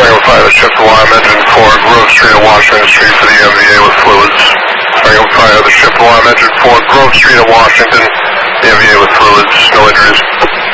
Tango 5, the ship alarm engine 4, Grove Street at Washington Street for the MVA with fluids. Tango 5, the ship alarm engine 4, Grove Street at Washington, the MVA with fluids, no injuries.